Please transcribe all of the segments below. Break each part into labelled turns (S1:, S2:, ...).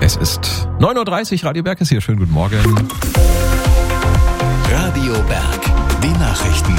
S1: Es ist 9.30 Uhr, Radio Berg ist hier. Schönen guten Morgen.
S2: Radio Berg, die Nachrichten.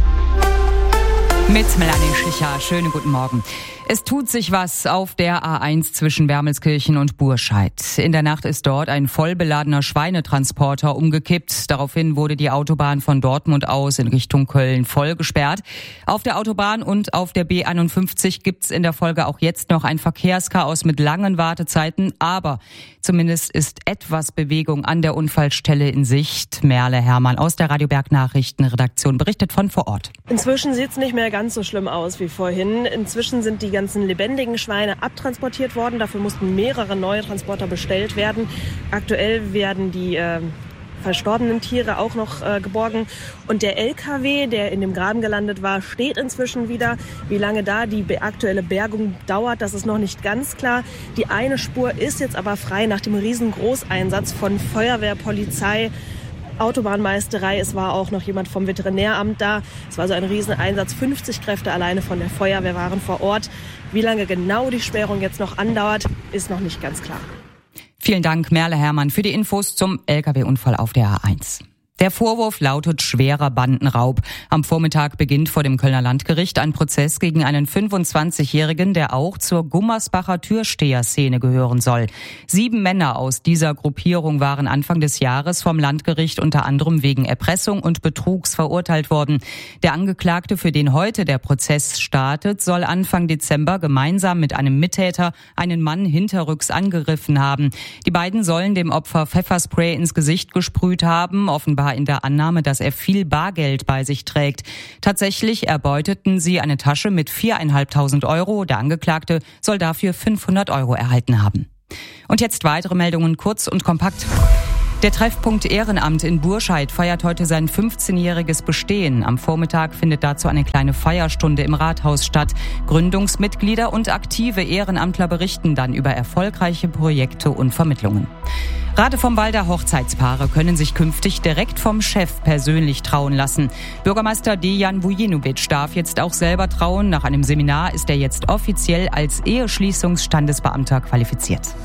S3: Mit Melanie Schicher. Schönen guten Morgen. Es tut sich was auf der A1 zwischen Wermelskirchen und Burscheid. In der Nacht ist dort ein vollbeladener Schweinetransporter umgekippt. Daraufhin wurde die Autobahn von Dortmund aus in Richtung Köln voll gesperrt. Auf der Autobahn und auf der B51 gibt's in der Folge auch jetzt noch ein Verkehrschaos mit langen Wartezeiten. Aber zumindest ist etwas Bewegung an der Unfallstelle in Sicht. Merle Hermann aus der Radio Berg Nachrichtenredaktion berichtet von vor Ort.
S4: Inzwischen sieht's nicht mehr ganz so schlimm aus wie vorhin. Inzwischen sind die ganzen lebendigen Schweine abtransportiert worden. Dafür mussten mehrere neue Transporter bestellt werden. Aktuell werden die verstorbenen Tiere auch noch geborgen. Und der LKW, der in dem Graben gelandet war, steht inzwischen wieder. Wie lange da die aktuelle Bergung dauert, das ist noch nicht ganz klar. Die eine Spur ist jetzt aber frei nach dem Riesengroßeinsatz von Feuerwehr, Polizei, Autobahnmeisterei. Es war auch noch jemand vom Veterinäramt da. Es war so ein Rieseneinsatz. 50 Kräfte alleine von der Feuerwehr waren vor Ort. Wie lange genau die Sperrung jetzt noch andauert, ist noch nicht ganz klar.
S3: Vielen Dank, Merle Hermann, für die Infos zum Lkw-Unfall auf der A1. Der Vorwurf lautet schwerer Bandenraub. Am Vormittag beginnt vor dem Kölner Landgericht ein Prozess gegen einen 25-Jährigen, der auch zur Gummersbacher Türsteher-Szene gehören soll. 7 Männer aus dieser Gruppierung waren Anfang des Jahres vom Landgericht unter anderem wegen Erpressung und Betrugs verurteilt worden. Der Angeklagte, für den heute der Prozess startet, soll Anfang Dezember gemeinsam mit einem Mittäter einen Mann hinterrücks angegriffen haben. Die beiden sollen dem Opfer Pfefferspray ins Gesicht gesprüht haben, offenbar in der Annahme, dass er viel Bargeld bei sich trägt. Tatsächlich erbeuteten sie eine Tasche mit 4.500 Euro. Der Angeklagte soll dafür 500 Euro erhalten haben. Und jetzt weitere Meldungen, kurz und kompakt. Der Treffpunkt Ehrenamt in Burscheid feiert heute sein 15-jähriges Bestehen. Am Vormittag findet dazu eine kleine Feierstunde im Rathaus statt. Gründungsmitglieder und aktive Ehrenamtler berichten dann über erfolgreiche Projekte und Vermittlungen. Rade vom Walder Hochzeitspaare können sich künftig direkt vom Chef persönlich trauen lassen. Bürgermeister Dejan Vujinovic darf jetzt auch selber trauen. Nach einem Seminar ist er jetzt offiziell als Eheschließungsstandesbeamter qualifiziert.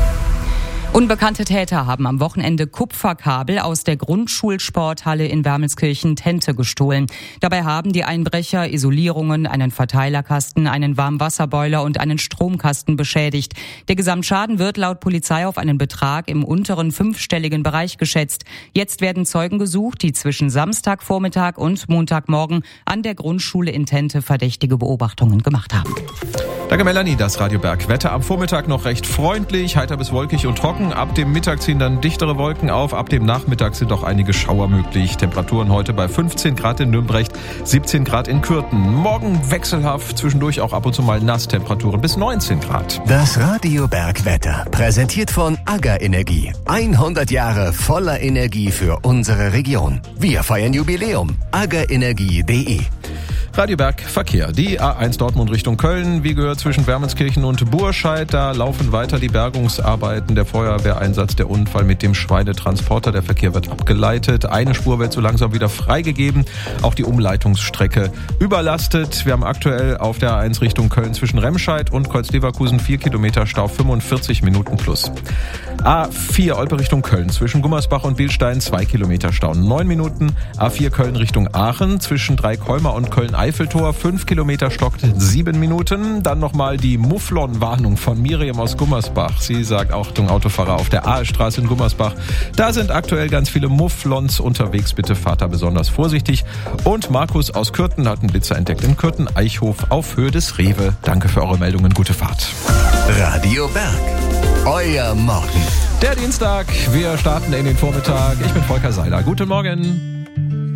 S3: Unbekannte Täter haben am Wochenende Kupferkabel aus der Grundschulsporthalle in Wermelskirchen-Tente gestohlen. Dabei haben die Einbrecher Isolierungen, einen Verteilerkasten, einen Warmwasserboiler und einen Stromkasten beschädigt. Der Gesamtschaden wird laut Polizei auf einen Betrag im unteren 5-stelligen Bereich geschätzt. Jetzt werden Zeugen gesucht, die zwischen Samstagvormittag und Montagmorgen an der Grundschule in Tente verdächtige Beobachtungen gemacht haben.
S1: Danke Melanie, das Radio Berg. Wetter am Vormittag noch recht freundlich, heiter bis wolkig und trocken. Ab dem Mittag ziehen dann dichtere Wolken auf. Ab dem Nachmittag sind auch einige Schauer möglich. Temperaturen heute bei 15 Grad in Nürnberg, 17 Grad in Kürten. Morgen wechselhaft, zwischendurch auch ab und zu mal nass. Temperaturen bis 19 Grad.
S2: Das Radio Berg Wetter, präsentiert von AGA Energie. 100 Jahre voller Energie für unsere Region. Wir feiern Jubiläum. agaenergie.de.
S1: Radio Berg Verkehr. Die A1 Dortmund Richtung Köln, wie gehört zwischen Wermelskirchen und Burscheid. Da laufen weiter die Bergungsarbeiten, der Feuerwehreinsatz, der Unfall mit dem Schweinetransporter. Der Verkehr wird abgeleitet. Eine Spur wird so langsam wieder freigegeben. Auch die Umleitungsstrecke überlastet. Wir haben aktuell auf der A1 Richtung Köln zwischen Remscheid und Kreuz-Leverkusen 4 Kilometer Stau, 45 Minuten plus. A4 Olpe Richtung Köln zwischen Gummersbach und Bilstein 2 Kilometer Stau, 9 Minuten. A4 Köln Richtung Aachen zwischen Dreikolmer und Köln-Eiffeltor 5 Kilometer stockt 7 Minuten. Dann nochmal die Mufflon-Warnung von Miriam aus Gummersbach. Sie sagt, Achtung Autofahrer auf der Aalstraße in Gummersbach. Da sind aktuell ganz viele Mufflons unterwegs. Bitte fahrt da besonders vorsichtig. Und Markus aus Kürten hat einen Blitzer entdeckt in Kürten-Eichhof auf Höhe des Rewe. Danke für eure Meldungen. Gute Fahrt.
S2: Radio Berg. Euer Morgen.
S1: Der Dienstag, wir starten in den Vormittag. Ich bin Volker Seiler. Guten Morgen.